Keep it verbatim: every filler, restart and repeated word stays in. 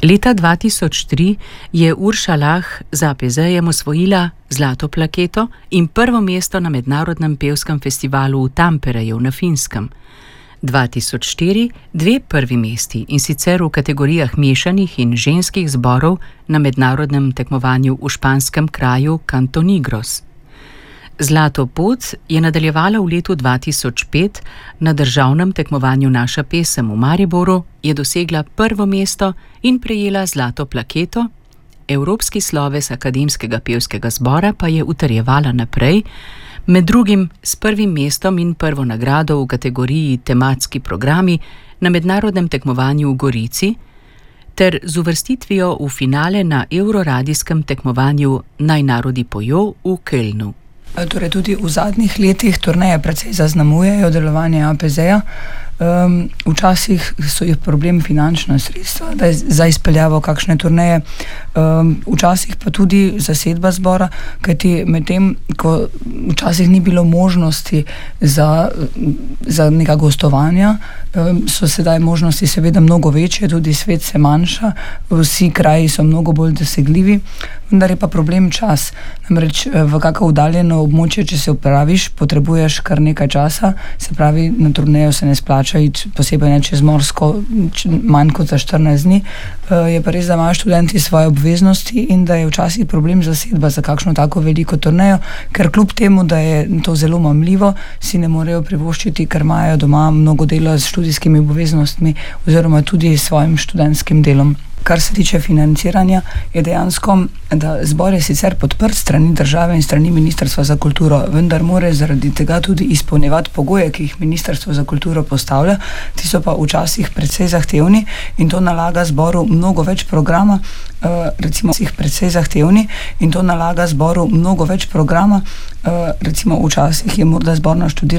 Leta dva tisoč tri je Urša Lah z A P Z-jem osvojila zlato plaketo in prvo mesto na mednarodnem pevskem festivalu v Tampereju na Finskem. dva tisoč štiri dve prvi mesti, in sicer v kategorijah mešanih in ženskih zborov na mednarodnem tekmovanju v španskem kraju Cantonigros. Zlato pot je nadaljevala v letu dva tisoč pet, na državnem tekmovanju Naša pesem v Mariboru je dosegla prvo mesto in prejela zlato plaketo, evropski sloves Akademskega pevskega zbora pa je utrjevala naprej, med drugim s prvim mestom in prvo nagrado v kategoriji tematski programi na mednarodnem tekmovanju v Gorici ter z uvrstitvijo v finale na evroradijskem tekmovanju Naj narodi pojo v Kölnu. Torej tudi v zadnjih letih turneje precej zaznamujejo delovanje A P Z-ja. Um, včasih so jih problem finančna sredstva, da je za izpeljavo kakšne turneje, um, včasih pa tudi zasedba zbora, kajti medtem, ko včasih ni bilo možnosti za, za neka gostovanja, um, so sedaj možnosti seveda mnogo večje, tudi svet se manjša, vsi kraji so mnogo bolj dosegljivi, vendar je pa problem čas. Namreč v kakšno oddaljeno območje, če se opraviš, potrebuješ kar nekaj časa, se pravi, na turnejo se ne splača iti, posebej ne čez morsko, manj kot za štirinajst dni. Je pa res, da imajo študenti svoje obveznosti in da je včasih problem zasedba za kakšno tako veliko turnejo, ker kljub temu, da je to zelo mamljivo, si ne morejo privoščiti, ker imajo doma mnogo dela s študijskimi obveznostmi oziroma tudi s svojim študentskim delom. Kar se tiče financiranja, je dejansko, da zbor je sicer podprt strani države in strani Ministrstva za kulturo, vendar mora zaradi tega tudi izpolnjevati pogoje, ki jih Ministrstvo za kulturo postavlja. Ti so pa včasih precej zahtevni in to nalaga zboru mnogo več programa, recimo jih precej zahtevni in to nalaga zboru mnogo več programa, recimo včasih je morda zbor naštudiran